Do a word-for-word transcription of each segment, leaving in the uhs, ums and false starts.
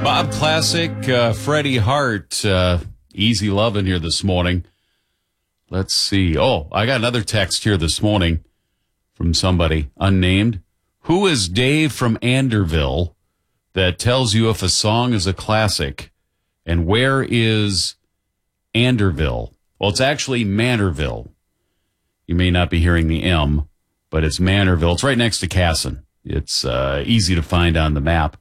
Bob Classic, uh, Freddie Hart, uh, Easy Lovin' here this morning. Let's see. Oh, I got another text here this morning from somebody, unnamed. Who is Dave from Anderville that tells you if a song is a classic? And where is Anderville? Well, it's actually Manorville. You may not be hearing the M, but it's Manorville. It's right next to Casson. It's uh, easy to find on the map.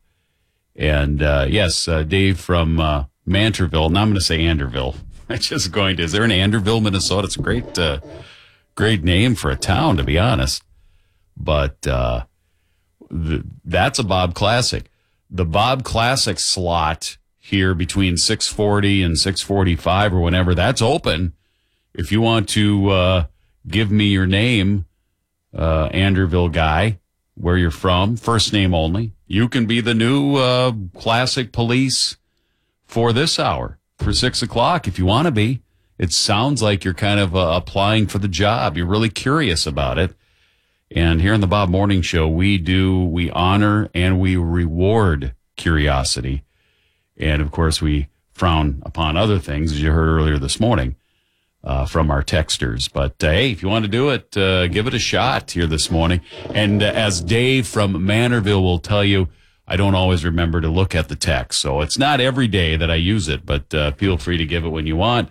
And, uh, yes, uh, Dave from uh, Mantorville. Now I'm going to say Anderville. I'm just going to. Is there an Anderville, Minnesota? It's a great, uh, great name for a town, to be honest. But uh, the, that's a Bob Classic. The Bob Classic slot here between six forty and six forty-five or whenever, that's open. If you want to uh, give me your name, uh, Anderville guy, where you're from, first name only. You can be the new uh, classic police for this hour, for six o'clock, if you want to be. It sounds like you're kind of uh, applying for the job. You're really curious about it. And here on the Bob Morning Show, we do, we honor and we reward curiosity. And, of course, we frown upon other things, as you heard earlier this morning. Uh, from our texters. But, uh, hey, if you want to do it, uh, give it a shot here this morning. And uh, as Dave from Manorville will tell you, I don't always remember to look at the text. So it's not every day that I use it, but uh, feel free to give it when you want.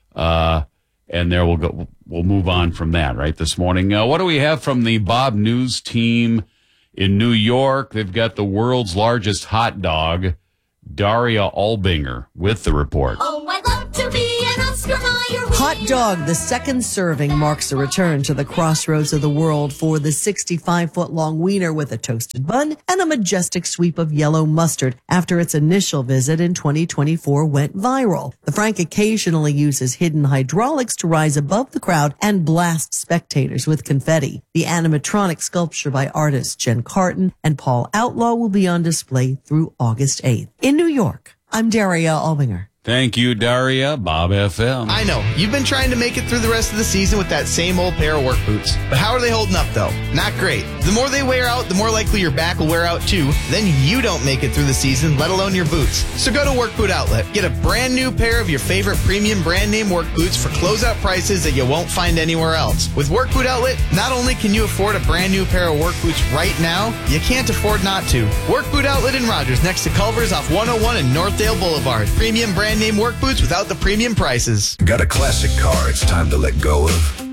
Uh, and there we'll go. We'll move on from that, right, this morning. Uh, what do we have from the Bob News team in New York? They've got the world's largest hot dog, Daria Albinger, with the report. Oh, I'd love to be an Oscar Mayer. Hot dog, the second serving, marks a return to the crossroads of the world for the sixty-five foot long wiener with a toasted bun and a majestic sweep of yellow mustard after its initial visit in twenty twenty-four went viral. The Frank occasionally uses hidden hydraulics to rise above the crowd and blast spectators with confetti. The animatronic sculpture by artists Jen Carton and Paul Outlaw will be on display through August eighth. In New York, I'm Daria Albinger. Thank you, Daria. Bob F M. I know. You've been trying to make it through the rest of the season with that same old pair of work boots. But how are they holding up, though? Not great. The more they wear out, the more likely your back will wear out, too. Then you don't make it through the season, let alone your boots. So go to Work Boot Outlet. Get a brand new pair of your favorite premium brand name work boots for closeout prices that you won't find anywhere else. With Work Boot Outlet, not only can you afford a brand new pair of work boots right now, you can't afford not to. Work Boot Outlet in Rogers, next to Culver's off one oh one and Northdale Boulevard. Premium brand name work boots without the premium prices. Got a classic car it's time to let go of?